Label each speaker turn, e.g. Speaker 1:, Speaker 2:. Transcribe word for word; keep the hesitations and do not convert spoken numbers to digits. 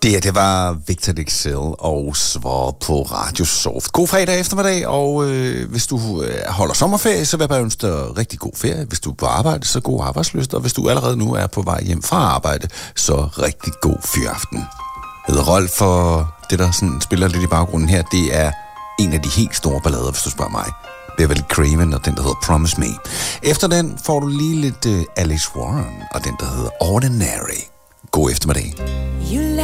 Speaker 1: Det, det var Victor Excel og Svar på Radio Soft. God fredag eftermiddag, og øh, hvis du øh, holder sommerferie, så vil jeg bare ønske dig rigtig god ferie. Hvis du er på arbejde, så god arbejdslyst, og hvis du allerede nu er på vej hjem fra arbejde, så rigtig god fyraften. Jeg hedder Rolf, for det, der sådan spiller lidt i baggrunden her, det er en af de helt store ballader, hvis du spørger mig. Beverly Craven og den, der hedder Promise Me. Efter den får du lige lidt uh, Alice Warren og den, der hedder Ordinary. God eftermiddag.